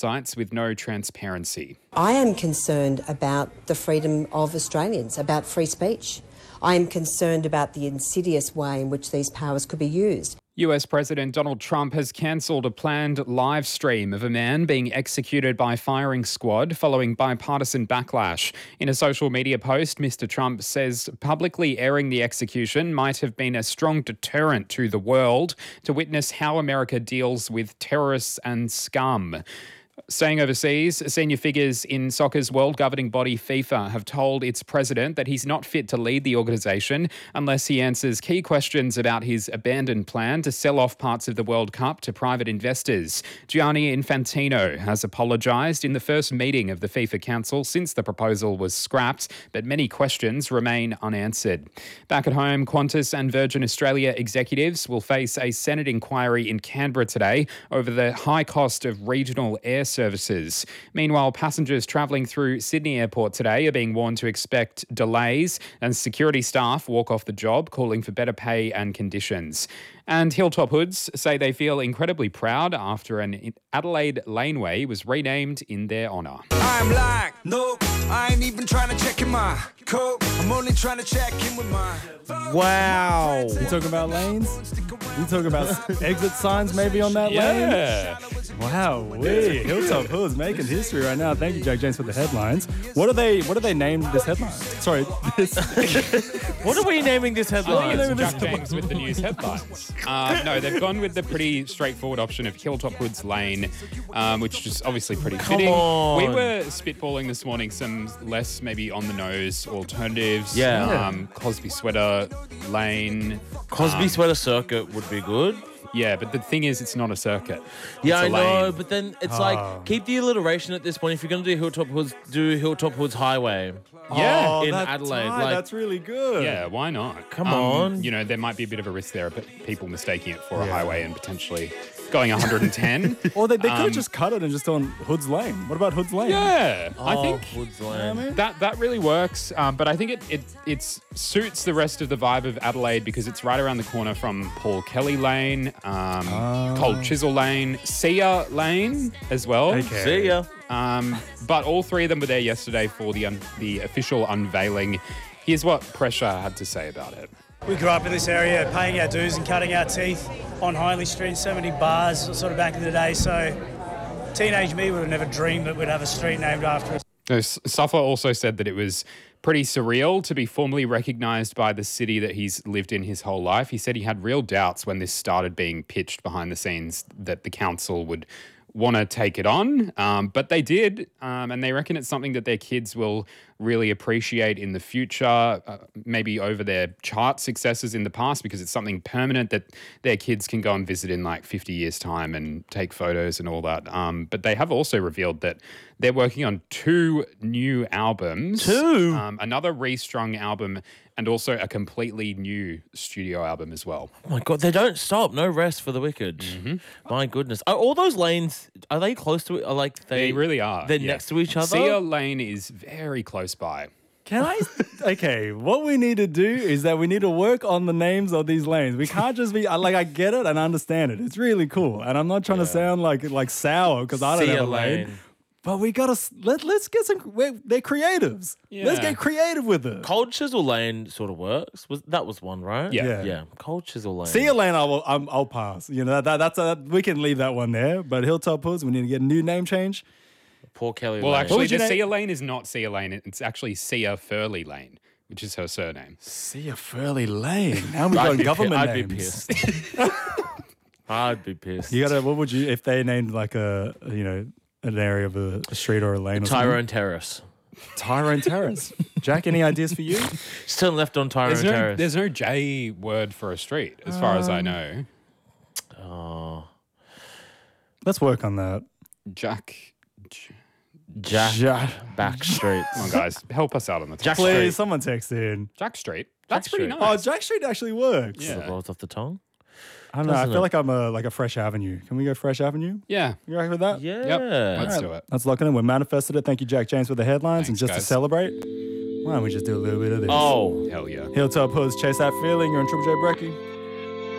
websites with no transparency. I am concerned about the freedom of Australians, about free speech. I am concerned about the insidious way in which these powers could be used. US President Donald Trump has cancelled a planned live stream of a man being executed by firing squad following bipartisan backlash. In a social media post, Mr. Trump says publicly airing the execution might have been a strong deterrent to the world to witness how America deals with terrorists and scum. Staying overseas, senior figures in soccer's world governing body FIFA have told its president that he's not fit to lead the organisation unless he answers key questions about his abandoned plan to sell off parts of the World Cup to private investors. Gianni Infantino has apologised in the first meeting of the FIFA Council since the proposal was scrapped, but many questions remain unanswered. Back at home, Qantas and Virgin Australia executives will face a Senate inquiry in Canberra today over the high cost of regional air services. Meanwhile, passengers travelling through Sydney Airport today are being warned to expect delays, and security staff walk off the job, calling for better pay and conditions. And Hilltop Hoods say they feel incredibly proud after an Adelaide laneway was renamed in their honour. I'm like, no, I ain't even trying to check in my code. I'm only trying to check in with my... Wow. You talking about lanes? You talking about exit signs maybe on that lane? Wow, Hilltop Hoods making history right now. Thank you, Jack James, for the headlines. What are they named this headline? Sorry, this. What are we naming this headline? It's Jack James with the news headlines. No, they've gone with the pretty straightforward option of Hilltop Hoods Lane, which is obviously pretty fitting. On. We were spitballing this morning some less maybe on the nose alternatives. Yeah. Cosby Sweater Lane. Cosby Sweater Circuit would be good. Yeah, but the thing is, it's not a circuit. Yeah, It's a I know, lane. but then it's like, keep the alliteration at this point. If you're going to do Hilltop Hoods Highway. Yeah. In Adelaide. That's really good. Yeah, why not? Come on. You know, there might be a bit of a risk there, but people mistaking it for a highway and potentially going 110. Or they could have just cut it and just done Hoods Lane. What about Hoods Lane? Yeah, I think Hoods Lane. that really works. But I think it suits the rest of the vibe of Adelaide because it's right around the corner from Paul Kelly Lane, Cold Chisel Lane, Sia Lane as well. Okay. See ya. But all three of them were there yesterday for the official unveiling. Here's what Pressure had to say about it. We grew up in this area paying our dues and cutting our teeth on Hindley Street, so many bars sort of back in the day. So teenage me would have never dreamed that we'd have a street named after us. Suffer also said that it was pretty surreal to be formally recognised by the city that he's lived in his whole life. He said he had real doubts when this started being pitched behind the scenes that the council would want to take it on, but they did, and they reckon it's something that their kids will really appreciate in the future, maybe over their chart successes in the past, because it's something permanent that their kids can go and visit in like 50 years' time and take photos and all that. But they have also revealed that they're working on 2 new albums. 2? Another restrung album and also a completely new studio album as well. Oh my God, they don't stop. No rest for the wicked. Mm-hmm. My goodness. Are all those lanes, are they close to it? Are like They really are. They're next to each other? Sia Lane is very close by. Can I? Okay, what we need to do is that we need to work on the names of these lanes. We can't just be like, I get it and I understand it. It's really cool, and I'm not trying to sound like sour because I don't Sia have a lane. But we gotta let's get some. They're creatives. Yeah. Let's get creative with it. Cold Chisel Lane sort of works. That was one, right? Yeah. Yeah. Cold Chisel Lane. Sia Lane, I'll pass. You know that's we can leave that one there. But Hilltop Hoods, we need to get a new name change. Poor Kelly Well, Lane. actually, your the name? Sia Lane is not Sia Lane. It's actually Sia Furley Lane, which is her surname. Sia Furley Lane. Now we've got government I'd names. be pissed. I'd be pissed. You gotta. What would you if they named like an area of a street or a lane? Or Tyrone Terrace. Tyrone Terrace. Jack, any ideas for you? Just turn left on Tyrone Terrace. There's no J word for a street, as far as I know. Oh. Let's work on that. Jack. Jack Backstreet. Come on, guys, help us out on the Jack top. Please, Street. someone text in. Jack Street. That's pretty Street. nice. Oh, Jack Street actually works. Yeah. It rolls off the tongue. I don't know. I Doesn't feel it? like I'm like a Fresh Avenue. Can we go Fresh Avenue? Yeah. You ready with that? Yeah. Yep. Let's All do right, it. Let's lock it in. We manifested it. Thank you, Jack James, for the headlines. And Thanks, just to guys. celebrate, why don't we just do a little bit of this? Oh. Hell yeah. Hilltop Hoods, chase that feeling. You're on Triple J Brecky.